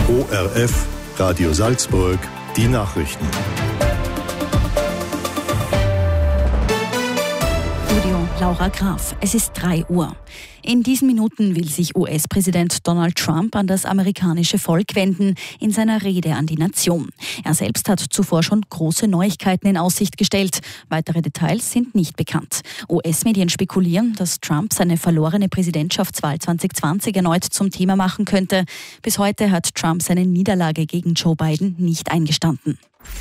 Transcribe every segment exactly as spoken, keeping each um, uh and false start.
O R F, Radio Salzburg, die Nachrichten. Studio Laura Graf. Es ist drei Uhr. In diesen Minuten will sich U S-Präsident Donald Trump an das amerikanische Volk wenden in seiner Rede an die Nation. Er selbst hat zuvor schon große Neuigkeiten in Aussicht gestellt. Weitere Details sind nicht bekannt. U S-Medien spekulieren, dass Trump seine verlorene Präsidentschaftswahl zwanzig zwanzig erneut zum Thema machen könnte. Bis heute hat Trump seine Niederlage gegen Joe Biden nicht eingestanden.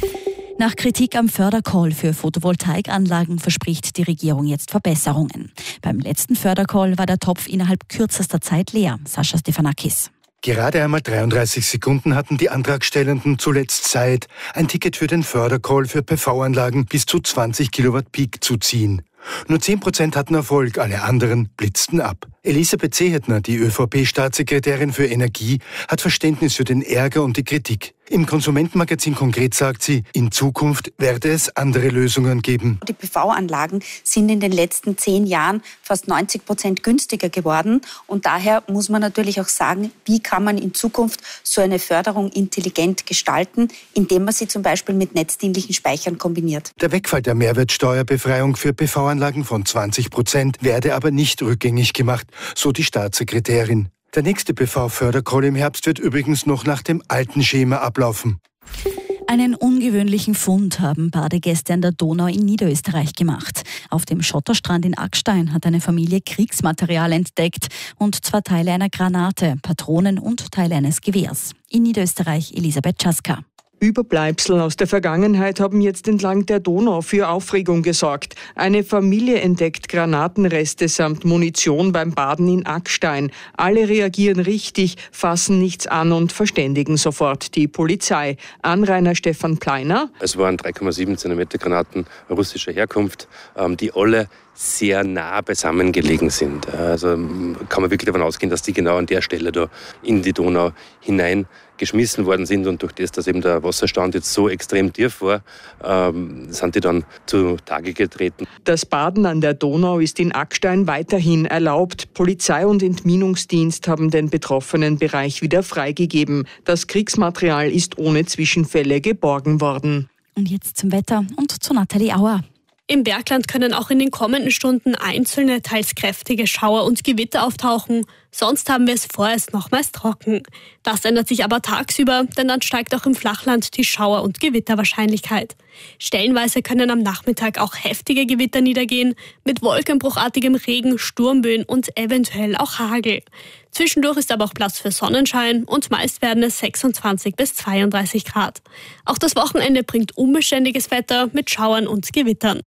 Nach Kritik am Fördercall für Photovoltaikanlagen verspricht die Regierung jetzt Verbesserungen. Beim letzten Fördercall war der Topf innerhalb kürzester Zeit leer. Sascha Stefanakis. Gerade einmal dreiunddreißig Sekunden hatten die Antragstellenden zuletzt Zeit, ein Ticket für den Fördercall für P V-Anlagen bis zu zwanzig Kilowatt Peak zu ziehen. Nur zehn Prozent hatten Erfolg, alle anderen blitzten ab. Elisabeth Sehetner, die ÖVP-Staatssekretärin für Energie, hat Verständnis für den Ärger und die Kritik. Im Konsumentenmagazin Konkret sagt sie, in Zukunft werde es andere Lösungen geben. Die P V-Anlagen sind in den letzten zehn Jahren fast neunzig Prozent günstiger geworden. Und daher muss man natürlich auch sagen, wie kann man in Zukunft so eine Förderung intelligent gestalten, indem man sie zum Beispiel mit netzdienlichen Speichern kombiniert. Der Wegfall der Mehrwertsteuerbefreiung für P V-Anlagen von zwanzig Prozent werde aber nicht rückgängig gemacht, so die Staatssekretärin. Der nächste P V-Fördercall im Herbst wird übrigens noch nach dem alten Schema ablaufen. Einen ungewöhnlichen Fund haben Badegäste an der Donau in Niederösterreich gemacht. Auf dem Schotterstrand in Ackstein hat eine Familie Kriegsmaterial entdeckt, und zwar Teile einer Granate, Patronen und Teile eines Gewehrs. In Niederösterreich Elisabeth Czaska. Überbleibsel aus der Vergangenheit haben jetzt entlang der Donau für Aufregung gesorgt. Eine Familie entdeckt Granatenreste samt Munition beim Baden in Ackstein. Alle reagieren richtig, fassen nichts an und verständigen sofort die Polizei. Anrainer Stefan Pleiner. Es waren drei Komma sieben Zentimeter Granaten russischer Herkunft, die alle sehr nah beisammen gelegen sind. Also kann man wirklich davon ausgehen, dass die genau an der Stelle da in die Donau hineingeschmissen worden sind, und durch das, dass eben der Wasserstand jetzt so extrem tief war, ähm, sind die dann zutage getreten. Das Baden an der Donau ist in Ackstein weiterhin erlaubt. Polizei und Entminungsdienst haben den betroffenen Bereich wieder freigegeben. Das Kriegsmaterial ist ohne Zwischenfälle geborgen worden. Und jetzt zum Wetter und zu Nathalie Auer. Im Bergland können auch in den kommenden Stunden einzelne, teils kräftige Schauer und Gewitter auftauchen. Sonst haben wir es vorerst nochmals trocken. Das ändert sich aber tagsüber, denn dann steigt auch im Flachland die Schauer- und Gewitterwahrscheinlichkeit. Stellenweise können am Nachmittag auch heftige Gewitter niedergehen, mit wolkenbruchartigem Regen, Sturmböen und eventuell auch Hagel. Zwischendurch ist aber auch Platz für Sonnenschein, und meist werden es sechsundzwanzig bis zweiunddreißig Grad. Auch das Wochenende bringt unbeständiges Wetter mit Schauern und Gewittern.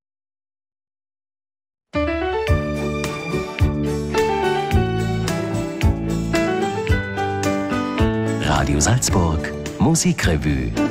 Radio Salzburg, Musikrevue.